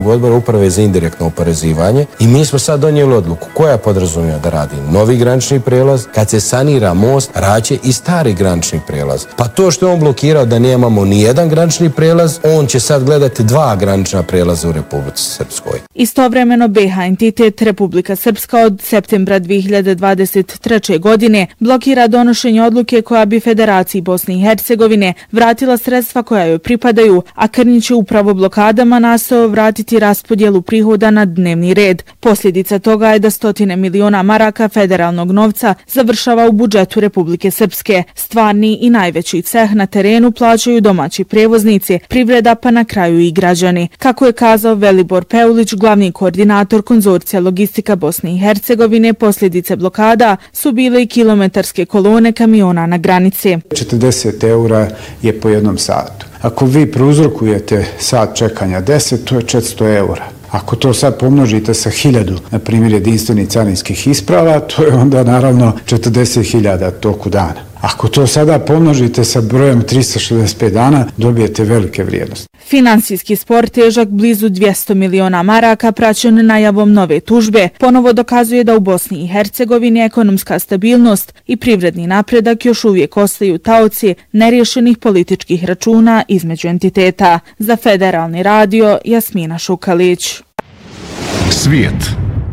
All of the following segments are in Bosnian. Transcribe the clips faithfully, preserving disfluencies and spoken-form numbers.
Odbor uprave za indirektno oporezivanje i mi smo sad donijeli odluku koja podrazumijeva da radi novi granični prelaz, kad se sanira most, raće i stari granični prelaz. Pa to što je on blokirao da nemamo ni jedan granični prelaz, on će sad gledati dva granična prelaza u Republici Srpskoj. Istovremeno B H entitet Republika Srpska od septembra dvije hiljade dvadeset treće. godine blokira donošenje odluke koja bi Federaciji Bosne i Hercegovine vratila sredstva koja joj pripadaju, a Krnjić je upravo blokadama nastao vratiti raspodjelu prihoda na dnevni red. Posljedica toga je da stotine miliona maraka federalnog novca završava u budžetu Republike Srpske. Stvarni i najveći ceh na terenu plaćaju domaći prevoznici, privreda pa na kraju i građani. Kako je kazao Velibor Peulić, glavni koordinator konzorcija Logistika Bosne i Hercegovine, posljedice blokada su bile i kilometarske kolone kamiona na granici. četrdeset eura je po jednom satu. Ako vi prouzrokujete sat čekanja deset, to je četiristo eura. Ako to sad pomnožite sa hiljadu, na primjer, jedinstvenih carinskih isprava, to je onda naravno četrdeset hiljada toku dana. Ako to sada pomnožite sa brojem trista šezdeset pet dana, dobijete velike vrijednosti. Finansijski spor težak blizu dvjesto miliona maraka, praćen najavom nove tužbe, ponovo dokazuje da u Bosni i Hercegovini ekonomska stabilnost i privredni napredak još uvijek ostaju taoci neriješenih političkih računa između entiteta. Za Federalni radio, Jasmina Šukalić. Svijet.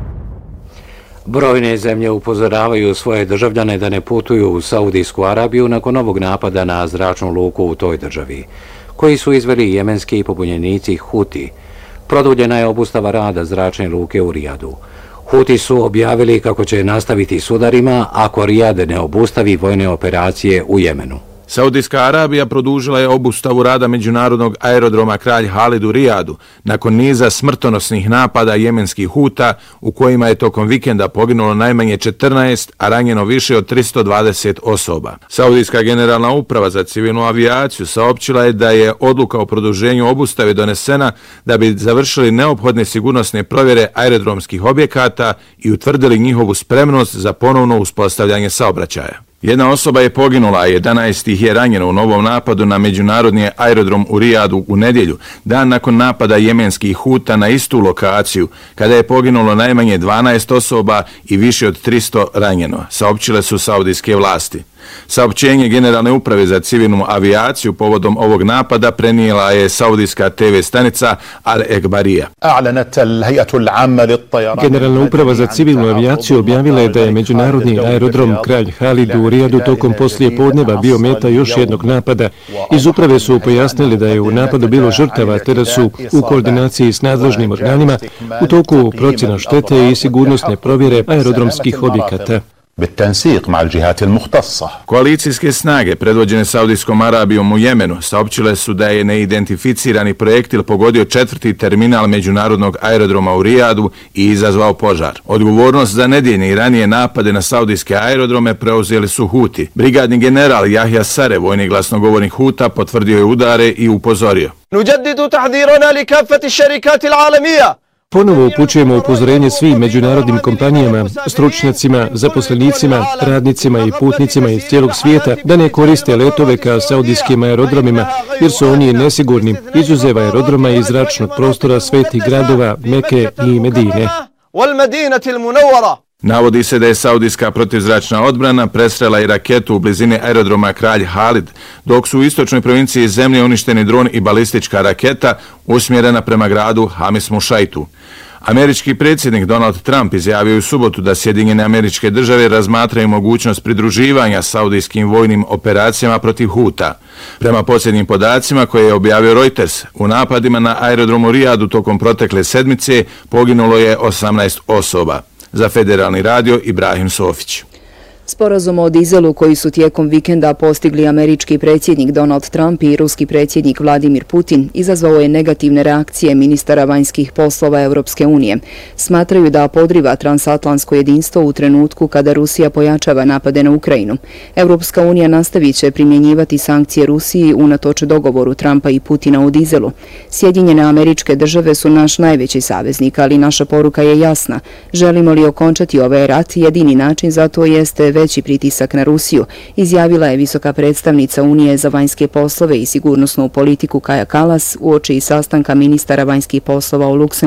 Brojne zemlje upozoravaju svoje državljane da ne putuju u Saudijsku Arabiju nakon novog napada na zračnu luku u toj državi, koji su izveli jemenski pobunjenici Huti. Produljena je obustava rada zračne luke u Rijadu. Huti su objavili kako će nastaviti s udarima ako Rijad ne obustavi vojne operacije u Jemenu. Saudijska Arabija produžila je obustavu rada međunarodnog aerodroma Kralj Halid u Rijadu nakon niza smrtonosnih napada jemenskih Huta u kojima je tokom vikenda poginulo najmanje četrnaest, a ranjeno više od tristo dvadeset osoba. Saudijska generalna uprava za civilnu avijaciju saopćila je da je odluka o produženju obustave donesena da bi završili neophodne sigurnosne provjere aerodromskih objekata i utvrdili njihovu spremnost za ponovno uspostavljanje saobraćaja. Jedna osoba je poginula, a jedanaest ih je ranjeno u novom napadu na međunarodni aerodrom u Rijadu u nedjelju, dan nakon napada jemenskih Huta na istu lokaciju, kada je poginulo najmanje dvanaest osoba i više od tristo ranjeno, saopćile su saudijske vlasti. Saopćenje Generalne uprave za civilnu avijaciju povodom ovog napada prenijela je saudijska te ve stanica Al Ekbarija. Generalna uprava za civilnu avijaciju objavila je da je međunarodni aerodrom Kralj Halid u Rijadu tokom poslije podneva bio meta još jednog napada. Iz uprave su pojasnili da je u napadu bilo žrtava te da su u koordinaciji s nadležnim organima u toku procjena štete i sigurnosne provjere aerodromskih objekata. Koalicijske snage predvođene Saudijskom Arabijom u Jemenu saopćile su da je neidentificirani projektil pogodio četvrti terminal međunarodnog aerodroma u Rijadu i izazvao požar. Odgovornost za nedjeljne i ranije napade na saudijske aerodrome preuzeli su Huti. Brigadni general Jahja Sare, vojni glasnogovornik Huta, potvrdio je udare i upozorio. Ponovo upućujemo upozorenje svim međunarodnim kompanijama, stručnjacima, zaposlenicima, radnicima i putnicima iz cijelog svijeta da ne koriste letove ka saudijskim aerodromima jer su oni nesigurni, izuzev aerodroma i zračnog prostora svetih gradova Meke i Medine. Navodi se da je saudijska protivzračna odbrana presrela i raketu u blizini aerodroma Kralj Halid, dok su u istočnoj provinciji zemlje uništeni dron i balistička raketa usmjerena prema gradu Hamis Mušajtu. Američki predsjednik Donald Trump izjavio u subotu da Sjedinjene Američke Države razmatraju mogućnost pridruživanja saudijskim vojnim operacijama protiv Huta. Prema posljednjim podacima koje je objavio Reuters, u napadima na aerodromu Rijadu tokom protekle sedmice poginulo je osamnaest osoba. Za Federalni radio Ibrahim Sofić. Sporazum o dizelu koji su tijekom vikenda postigli američki predsjednik Donald Trump i ruski predsjednik Vladimir Putin izazvao je negativne reakcije ministara vanjskih poslova Europske unije. Smatraju da podriva transatlantsko jedinstvo u trenutku kada Rusija pojačava napade na Ukrajinu. Europska unija nastavit će primjenjivati sankcije Rusiji unatoč dogovoru Trumpa i Putina o dizelu. Sjedinjene Američke Države su naš najveći saveznik, ali naša poruka je jasna. Želimo li okončati ovaj rat, jedini način za to jeste veći pritisak na Rusiju, izjavila je visoka predstavnica Unije za vanjske poslove i sigurnosnu politiku Kaja Kallas uoči sastanka ministara vanjskih poslova u Luksemburgu